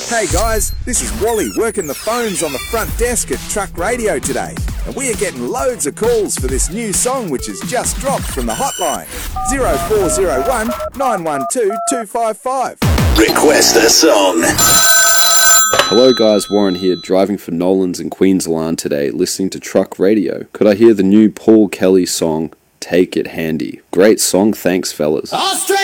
Hey guys, this is Wally working the phones on the front desk at Truck Radio today. And we are getting loads of calls for this new song which has just dropped from the hotline. 0401 912 255. Request a song. Hello guys, Warren here, driving for Nolan's in Queensland today, listening to Truck Radio. Could I hear the new Paul Kelly song, Take It Handy? Great song, thanks fellas.